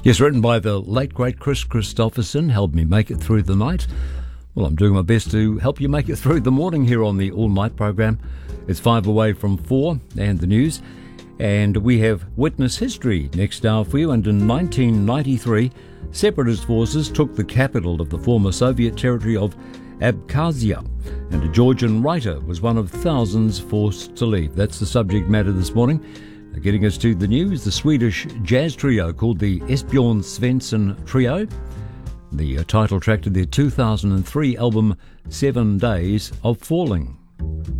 Yes, written by the late, great Chris Christopherson, helped me make it through the night. Well, I'm doing my best to help you make it through the morning here on the All Night program. It's 5 away from 4 and the news. And we have Witness History next hour for you. And in 1993, separatist forces took the capital of the former Soviet territory of Abkhazia. And a Georgian writer was one of thousands forced to leave. That's the subject matter this morning. Getting us to the news, the Swedish jazz trio called the Esbjörn Svensson Trio. The title track to their 2003 album, 7 Days of Falling.